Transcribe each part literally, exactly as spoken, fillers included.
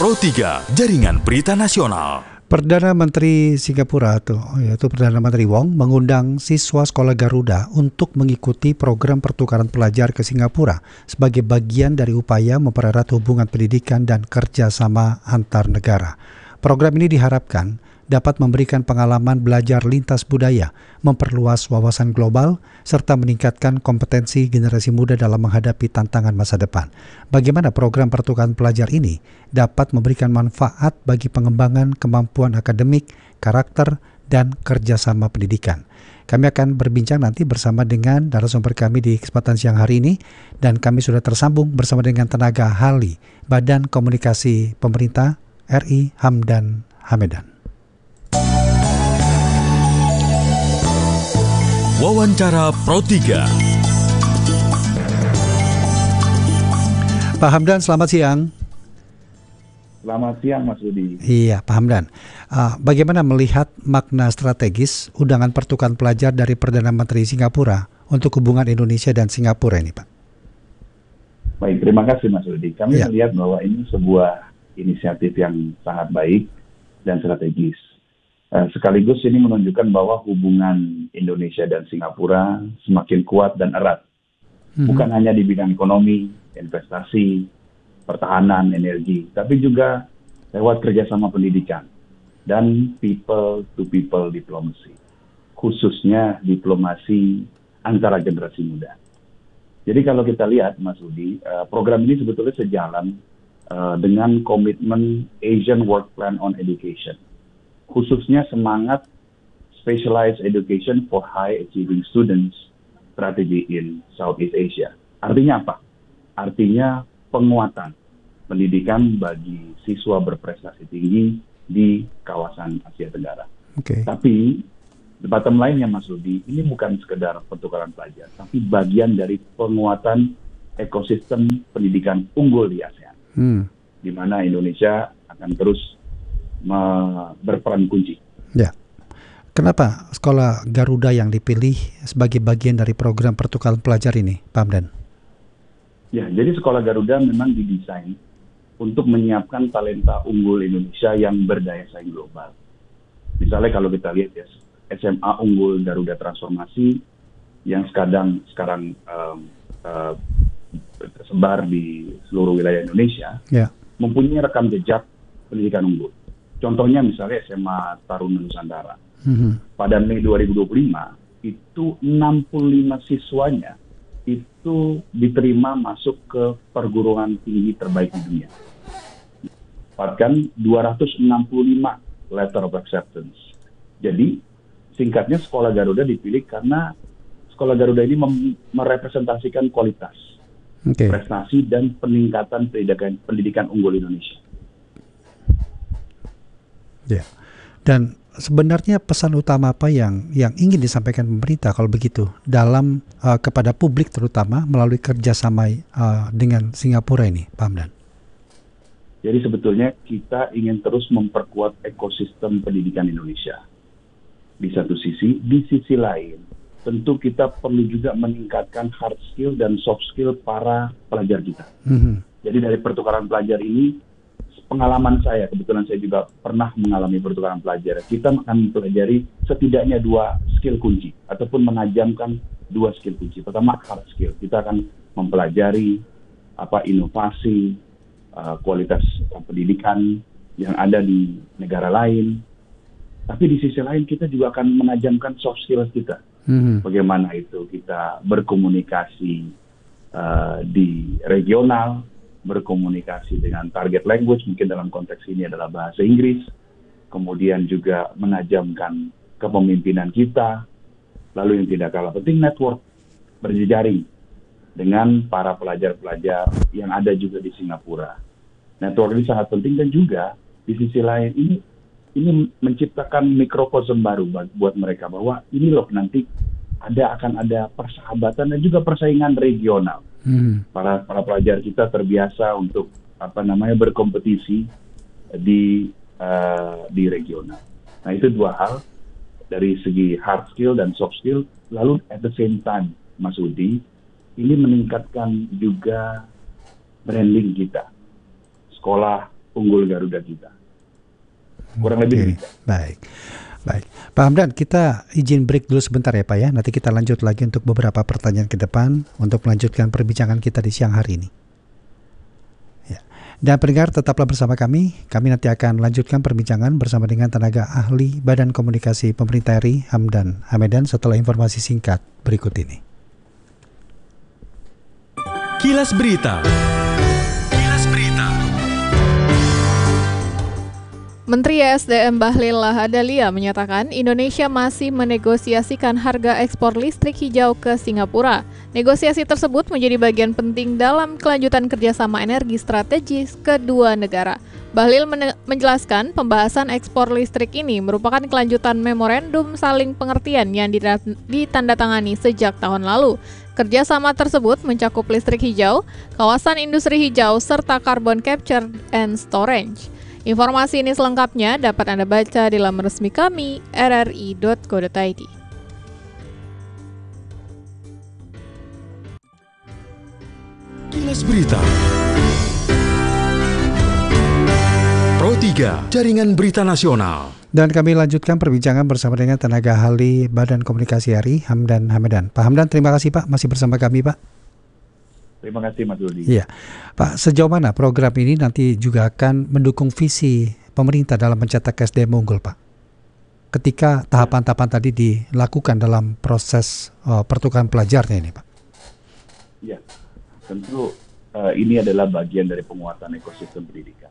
Pro tiga, Jaringan Berita Nasional. Perdana Menteri Singapura tuh, yaitu Perdana Menteri Wong mengundang siswa sekolah Garuda untuk mengikuti program pertukaran pelajar ke Singapura sebagai bagian dari upaya mempererat hubungan pendidikan dan kerjasama antar negara. Program ini diharapkan dapat memberikan pengalaman belajar lintas budaya, memperluas wawasan global, serta meningkatkan kompetensi generasi muda dalam menghadapi tantangan masa depan. Bagaimana program pertukaran pelajar ini dapat memberikan manfaat bagi pengembangan kemampuan akademik, karakter, dan kerjasama pendidikan. Kami akan berbincang nanti bersama dengan narasumber kami di kesempatan siang hari ini, dan kami sudah tersambung bersama dengan tenaga ahli Badan Komunikasi Pemerintah R I Hamdan Hamedan. Wawancara Pro tiga. Pak Hamdan, selamat siang. Selamat siang, Mas Budi. Iya, Pak Hamdan. Uh, bagaimana melihat makna strategis undangan pertukaran pelajar dari Perdana Menteri Singapura untuk hubungan Indonesia dan Singapura ini, Pak? Baik, terima kasih, Mas Budi. Kami ya. melihat bahwa ini sebuah inisiatif yang sangat baik dan strategis. Uh, sekaligus ini menunjukkan bahwa hubungan Indonesia dan Singapura semakin kuat dan erat. Mm-hmm. Bukan hanya di bidang ekonomi, investasi, pertahanan, energi, tapi juga lewat kerjasama pendidikan dan people-to-people diplomacy, khususnya diplomasi antara generasi muda. Jadi kalau kita lihat, Mas Budi, uh, program ini sebetulnya sejalan uh, dengan komitmen Asian Work Plan on Education, khususnya semangat Specialized Education for High Achieving Students Strategy in Southeast Asia. Artinya apa? Artinya penguatan pendidikan bagi siswa berprestasi tinggi di kawasan Asia Tenggara. Okay. Tapi, bottom line-nya Mas Rudi, ini bukan sekedar pertukaran pelajar, tapi bagian dari penguatan ekosistem pendidikan unggul di ASEAN, hmm. di mana Indonesia akan terus berperan kunci. Ya, kenapa sekolah Garuda yang dipilih sebagai bagian dari program pertukaran pelajar ini, Pak Hamdan? Ya, jadi sekolah Garuda memang didesain untuk menyiapkan talenta unggul Indonesia yang berdaya saing global. Misalnya kalau kita lihat ya, S M A unggul Garuda Transformasi yang sekarang sekarang um, uh, tersebar di seluruh wilayah Indonesia, ya. mempunyai rekam jejak pendidikan unggul. Contohnya misalnya S M A Taruna Nusantara. Mm-hmm. Pada Mei dua ribu dua puluh lima, itu enam puluh lima siswanya itu diterima masuk ke perguruan tinggi terbaik di dunia. Dapatkan dua ratus enam puluh lima letter of acceptance. Jadi, singkatnya Sekolah Garuda dipilih karena Sekolah Garuda ini mem- merepresentasikan kualitas, okay. prestasi, dan peningkatan pendidikan, pendidikan unggul Indonesia. Ya, dan sebenarnya pesan utama apa yang yang ingin disampaikan pemerintah kalau begitu dalam uh, kepada publik terutama melalui kerjasama uh, dengan Singapura ini, Pak Hamdan? Jadi sebetulnya kita ingin terus memperkuat ekosistem pendidikan Indonesia. Di satu sisi, di sisi lain, tentu kita perlu juga meningkatkan hard skill dan soft skill para pelajar kita. Mm-hmm. Jadi dari pertukaran pelajar ini, pengalaman saya, kebetulan saya juga pernah mengalami pertukaran pelajar. Kita akan mempelajari setidaknya dua skill kunci ataupun menajamkan dua skill kunci. Pertama hard skill, kita akan mempelajari apa inovasi, uh, kualitas pendidikan yang ada di negara lain. Tapi di sisi lain kita juga akan menajamkan soft skill kita. Mm-hmm. Bagaimana itu kita berkomunikasi uh, di regional, berkomunikasi dengan target language, mungkin dalam konteks ini adalah bahasa Inggris, kemudian juga menajamkan kepemimpinan kita, lalu yang tidak kalah penting network, berjejaring dengan para pelajar-pelajar yang ada juga di Singapura. Network ini sangat penting dan juga di sisi lain ini ini menciptakan mikrokosm baru buat mereka bahwa ini loh nanti ada akan ada persahabatan dan juga persaingan regional. Hmm. Para para pelajar kita terbiasa untuk apa namanya berkompetisi di uh, di regional. Nah itu dua hal dari segi hard skill dan soft skill. Lalu at the same time, Mas Udi, ini meningkatkan juga branding kita. Sekolah unggul Garuda kita. Kurang lebih Oke, demikian. baik. Baik, Pak Hamdan, kita izin break dulu sebentar ya Pak ya. Nanti kita lanjut lagi untuk beberapa pertanyaan ke depan untuk melanjutkan perbincangan kita di siang hari ini. Ya. Dan pendengar tetaplah bersama kami. Kami nanti akan lanjutkan perbincangan bersama dengan tenaga ahli Badan Komunikasi Pemerintah R I, Hamdan Hamedan, setelah informasi singkat berikut ini. Kilas Berita. Kilas Berita. Menteri S D M Bahlil Lahadalia menyatakan Indonesia masih menegosiasikan harga ekspor listrik hijau ke Singapura. Negosiasi tersebut menjadi bagian penting dalam kelanjutan kerjasama energi strategis kedua negara. Bahlil men- menjelaskan pembahasan ekspor listrik ini merupakan kelanjutan memorandum saling pengertian yang ditandatangani sejak tahun lalu. Kerjasama tersebut mencakup listrik hijau, kawasan industri hijau, serta carbon capture and storage. Informasi ini selengkapnya dapat Anda baca di laman resmi kami r r i dot co dot i d. Kilas Berita. Pro tiga, Jaringan Berita Nasional. Dan kami lanjutkan perbincangan bersama dengan tenaga ahli Badan Komunikasi R I, Hamdan Hamedan. Pak Hamdan, terima kasih Pak, masih bersama kami Pak. Terima kasih Mas Rudi. Iya, Pak, sejauh mana program ini nanti juga akan mendukung visi pemerintah dalam mencetak S D M unggul, Pak? Ketika tahapan-tahapan tadi dilakukan dalam proses uh, pertukaran pelajarnya ini, Pak. Ya, tentu uh, ini adalah bagian dari penguatan ekosistem pendidikan.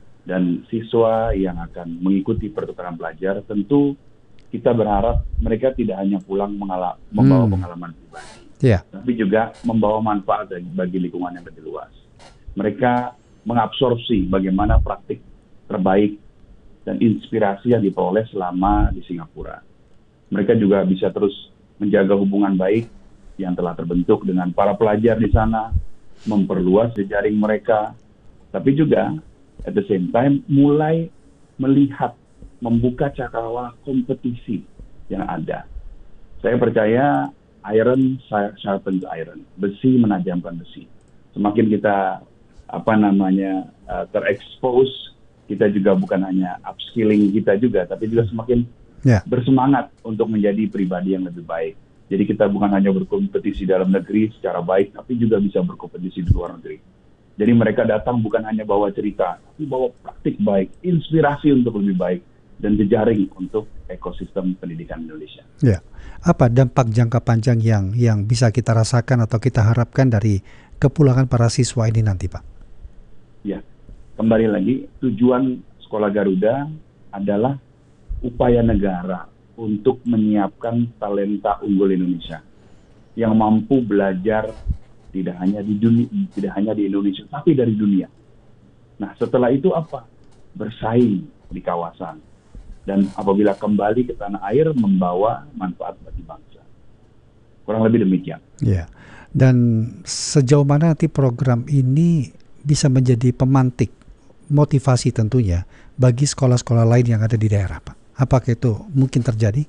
Dan siswa yang akan mengikuti pertukaran pelajar, tentu kita berharap mereka tidak hanya pulang mengala- membawa Hmm. pengalaman pribadi, Ya. tapi juga membawa manfaat bagi lingkungan yang lebih luas. Mereka mengabsorpsi bagaimana praktik terbaik dan inspirasi yang diperoleh selama di Singapura. Mereka juga bisa terus menjaga hubungan baik yang telah terbentuk dengan para pelajar di sana, memperluas jejaring mereka, tapi juga at the same time mulai melihat, membuka cakrawala kompetisi yang ada. Saya percaya iron sharpens iron, besi menajamkan besi. Semakin kita apa namanya uh, terekspos, kita juga bukan hanya upskilling kita juga, tapi juga semakin Ya. bersemangat untuk menjadi pribadi yang lebih baik. Jadi kita bukan hanya berkompetisi dalam negeri secara baik, tapi juga bisa berkompetisi di luar negeri. Jadi mereka datang bukan hanya bawa cerita, tapi bawa praktik baik, inspirasi untuk lebih baik, dan jejaring untuk ekosistem pendidikan Indonesia. Ya. Apa dampak jangka panjang yang yang bisa kita rasakan atau kita harapkan dari kepulangan para siswa ini nanti, Pak? Ya, kembali lagi, tujuan Sekolah Garuda adalah upaya negara untuk menyiapkan talenta unggul Indonesia yang mampu belajar tidak hanya di dunia, tidak hanya di Indonesia, tapi dari dunia. Nah, setelah itu apa? Bersaing di kawasan. Dan apabila kembali ke tanah air, membawa manfaat bagi bangsa. Kurang lebih demikian. Ya. Dan sejauh mana nanti program ini bisa menjadi pemantik motivasi tentunya bagi sekolah-sekolah lain yang ada di daerah, Pak? Apakah itu mungkin terjadi?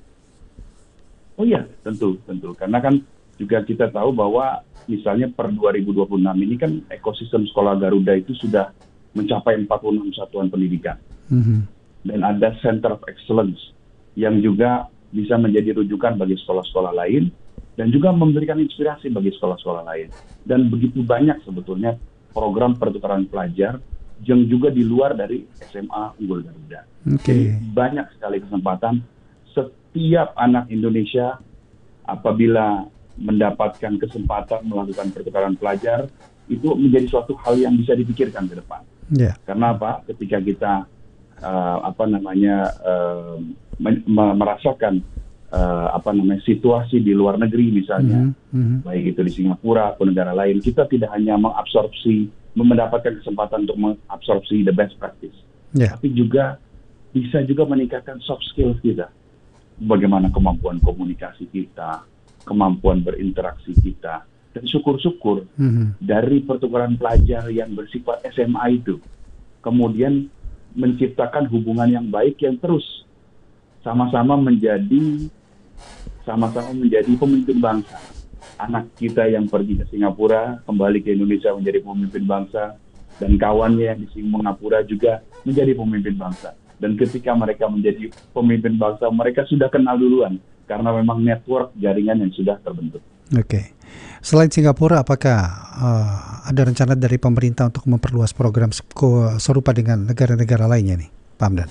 Oh iya, tentu, tentu. Karena kan juga kita tahu bahwa misalnya per dua ribu dua puluh enam ini kan ekosistem Sekolah Garuda itu sudah mencapai empat puluh enam satuan pendidikan. Mm-hmm. Dan ada Center of Excellence yang juga bisa menjadi rujukan bagi sekolah-sekolah lain dan juga memberikan inspirasi bagi sekolah-sekolah lain. Dan begitu banyak sebetulnya program pertukaran pelajar yang juga di luar dari S M A Unggul Garuda. Okay. Jadi banyak sekali kesempatan setiap anak Indonesia apabila mendapatkan kesempatan melakukan pertukaran pelajar itu menjadi suatu hal yang bisa dipikirkan ke depan. Yeah. Karena apa? Ketika kita Uh, apa namanya uh, men- merasakan uh, apa namanya situasi di luar negeri misalnya, mm-hmm. baik itu di Singapura atau negara lain, kita tidak hanya mengabsorpsi, mendapatkan kesempatan untuk mengabsorpsi the best practice, yeah. tapi juga bisa juga meningkatkan soft skills kita, bagaimana kemampuan komunikasi kita, kemampuan berinteraksi kita, dan syukur-syukur mm-hmm. dari pertukaran pelajar yang bersifat S M A itu, kemudian menciptakan hubungan yang baik yang terus sama-sama menjadi sama-sama menjadi pemimpin bangsa. Anak kita yang pergi ke Singapura kembali ke Indonesia menjadi pemimpin bangsa, dan kawannya yang di Singapura juga menjadi pemimpin bangsa. Dan ketika mereka menjadi pemimpin bangsa, mereka sudah kenal duluan karena memang network jaringan yang sudah terbentuk. Oke. Okay. Selain Singapura, apakah uh, ada rencana dari pemerintah untuk memperluas program serupa dengan negara-negara lainnya nih, Pak Hamdan?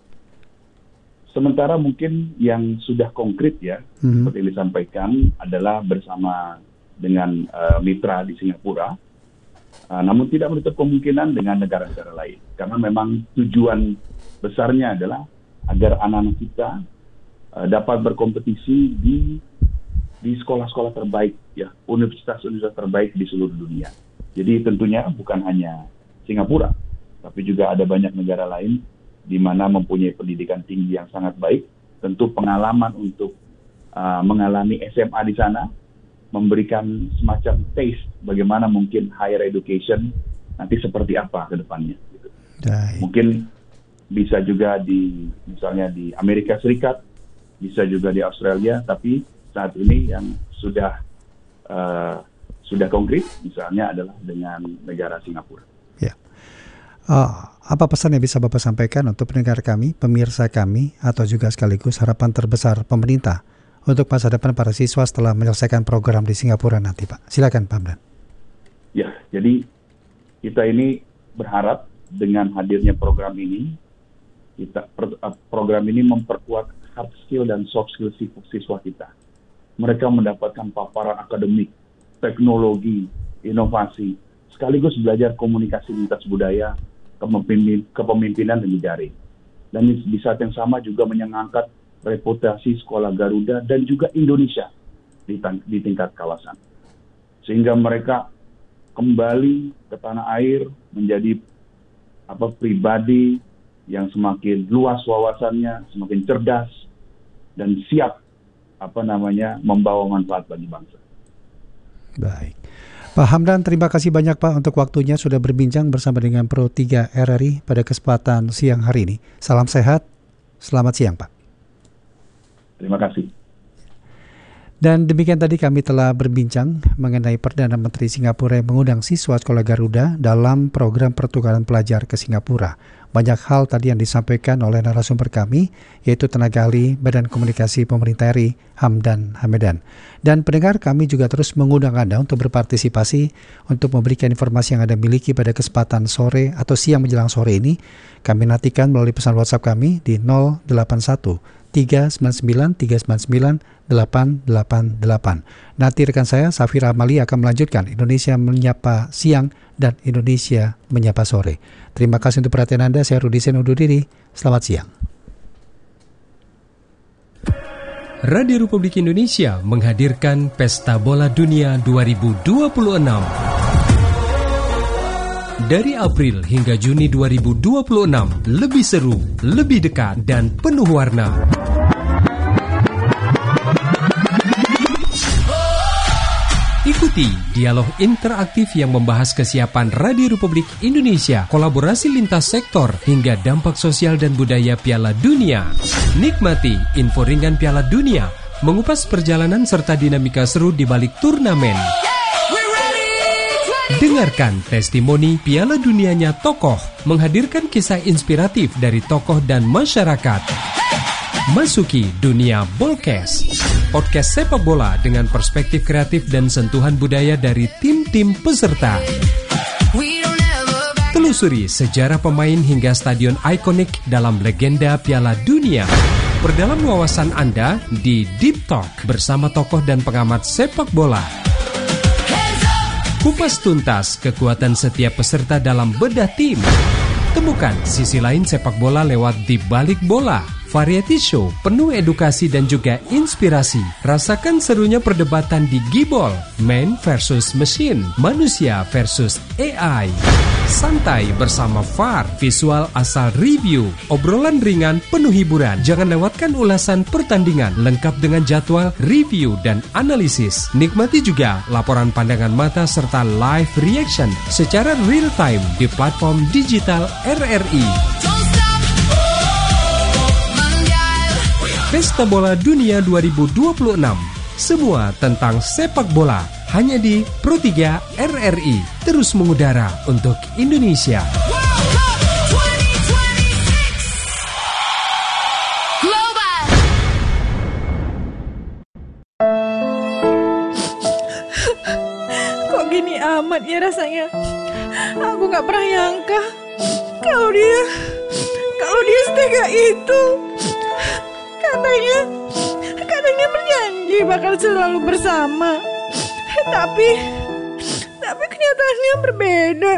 Sementara mungkin yang sudah konkret ya, mm-hmm. seperti yang disampaikan adalah bersama dengan uh, mitra di Singapura, uh, namun tidak menutup kemungkinan dengan negara-negara lain. Karena memang tujuan besarnya adalah agar anak-anak kita uh, dapat berkompetisi di di sekolah-sekolah terbaik, ya, universitas-universitas terbaik di seluruh dunia. Jadi tentunya bukan hanya Singapura, tapi juga ada banyak negara lain di mana mempunyai pendidikan tinggi yang sangat baik. Tentu pengalaman untuk uh, mengalami S M A di sana memberikan semacam taste bagaimana mungkin higher education nanti seperti apa ke depannya. Gitu. Mungkin bisa juga di misalnya di Amerika Serikat, bisa juga di Australia, tapi saat ini yang sudah uh, sudah konkret misalnya adalah dengan negara Singapura. Ya. Uh, apa pesan yang bisa Bapak sampaikan untuk pendengar kami, pemirsa kami, atau juga sekaligus harapan terbesar pemerintah untuk masa depan para siswa setelah menyelesaikan program di Singapura nanti, Pak? Silakan, Pak Hamdan. Ya, jadi kita ini berharap dengan hadirnya program ini, kita program ini memperkuat hard skill dan soft skill siswa kita. Mereka mendapatkan paparan akademik, teknologi, inovasi, sekaligus belajar komunikasi lintas budaya, kepemimpinan dan jejaring. Dan di saat yang sama juga menyangkat reputasi sekolah Garuda dan juga Indonesia di, di tingkat kawasan. Sehingga mereka kembali ke tanah air menjadi apa pribadi yang semakin luas wawasannya, semakin cerdas dan siap apa namanya membawa manfaat bagi bangsa. Baik. Pak Hamdan, terima kasih banyak Pak untuk waktunya sudah berbincang bersama dengan Pro tiga R R I pada kesempatan siang hari ini. Salam sehat, selamat siang Pak. Terima kasih. Dan demikian tadi kami telah berbincang mengenai Perdana Menteri Singapura yang mengundang siswa sekolah Garuda dalam program pertukaran pelajar ke Singapura. Banyak hal tadi yang disampaikan oleh narasumber kami, yaitu tenaga ahli Badan Komunikasi Pemerintah R I, Hamdan Hamedan. Dan pendengar, kami juga terus mengundang Anda untuk berpartisipasi untuk memberikan informasi yang Anda miliki pada kesempatan sore atau siang menjelang sore ini. Kami nantikan melalui pesan WhatsApp kami di nol delapan satu tiga sembilan sembilan tiga sembilan sembilan delapan delapan delapan. Nanti rekan saya, Safira Amali, akan melanjutkan Indonesia Menyapa Siang dan Indonesia Menyapa Sore. Terima kasih untuk perhatian Anda. Saya Rudi Sen undur diri. Selamat siang. Radio Republik Indonesia menghadirkan Pesta Bola Dunia dua ribu dua puluh enam. Dari April hingga Juni dua ribu dua puluh enam, lebih seru, lebih dekat, dan penuh warna. Ikuti dialog interaktif yang membahas kesiapan Radio Republik Indonesia, kolaborasi lintas sektor, hingga dampak sosial dan budaya Piala Dunia. Nikmati info ringan Piala Dunia, mengupas perjalanan serta dinamika seru di balik turnamen. Dengarkan testimoni Piala Dunianya tokoh, menghadirkan kisah inspiratif dari tokoh dan masyarakat. Masuki dunia Bolkes, podcast sepak bola dengan perspektif kreatif dan sentuhan budaya dari tim-tim peserta. Telusuri sejarah pemain hingga stadion ikonik dalam legenda Piala Dunia. Perdalam wawasan Anda di Deep Talk bersama tokoh dan pengamat sepak bola. Kupas tuntas kekuatan setiap peserta dalam bedah tim. Temukan sisi lain sepak bola lewat Di Balik Bola. Variety show penuh edukasi dan juga inspirasi. Rasakan serunya perdebatan di Gibol, man versus machine, manusia versus A I. Santai bersama V A R, visual asal review, obrolan ringan penuh hiburan. Jangan lewatkan ulasan pertandingan lengkap dengan jadwal, review, dan analisis. Nikmati juga laporan pandangan mata serta live reaction secara real time di platform digital R R I. Pesta Bola Dunia dua ribu dua puluh enam. Semua tentang sepak bola hanya di Pro tiga R R I, terus mengudara untuk Indonesia. Kok gini amat ya rasanya? Aku gak pernah nyangka kalau dia kalau dia setega itu. Katanya katanya berjanji bakal selalu bersama. Tapi tapi kenyataannya berbeda.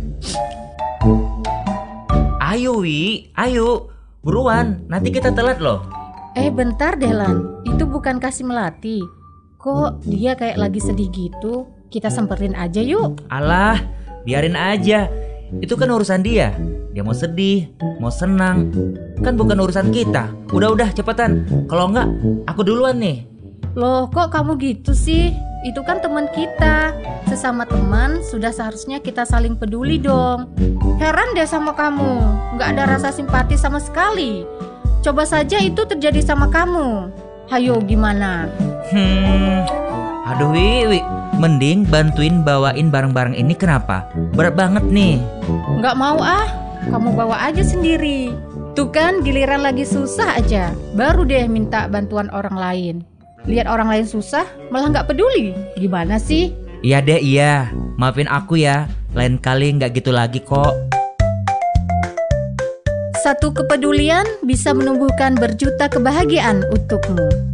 Ayo Wi, ayo buruan, nanti kita telat loh. Eh bentar deh Lan, itu bukan Kasih Melati. Kok dia kayak lagi sedih gitu? Kita semperin aja yuk. Alah, biarin aja. Itu kan urusan dia. Dia mau sedih, mau senang, kan bukan urusan kita. Udah-udah cepetan. Kalau enggak, aku duluan nih. Loh kok kamu gitu sih? Itu kan teman kita. Sesama teman sudah seharusnya kita saling peduli dong. Heran deh sama kamu, nggak ada rasa simpati sama sekali. Coba saja itu terjadi sama kamu. Hayo gimana? Hmm, aduh Wi, Wi. Mending bantuin bawain barang-barang ini, kenapa? Berat banget nih. Nggak mau ah, kamu bawa aja sendiri. Tuh kan giliran lagi susah aja, baru deh minta bantuan orang lain. Lihat orang lain susah, malah nggak peduli. Gimana sih? Iya deh, iya. Maafin aku ya. Lain kali nggak gitu lagi kok. Satu kepedulian bisa menumbuhkan berjuta kebahagiaan untukmu.